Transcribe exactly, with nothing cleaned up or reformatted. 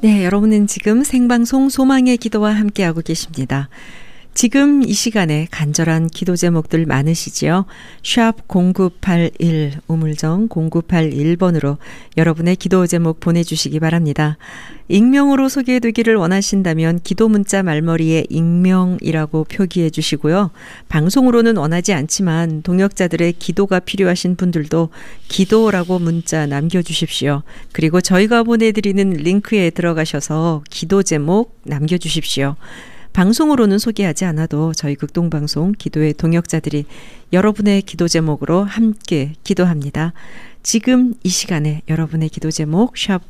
네, 여러분은 지금 생방송 소망의 기도와 함께하고 계십니다. 지금 이 시간에 간절한 기도 제목들 많으시지요? 샵 공구팔일 우물정 공구팔일 번으로 여러분의 기도 제목 보내주시기 바랍니다. 익명으로 소개되기를 원하신다면 기도 문자 말머리에 익명이라고 표기해 주시고요. 방송으로는 원하지 않지만 동역자들의 기도가 필요하신 분들도 기도라고 문자 남겨주십시오. 그리고 저희가 보내드리는 링크에 들어가셔서 기도 제목 남겨주십시오. 방송으로는 소개하지 않아도 저희 극동방송 기도의 동역자들이 여러분의 기도 제목으로 함께 기도합니다. 지금 이 시간에 여러분의 기도 제목 샵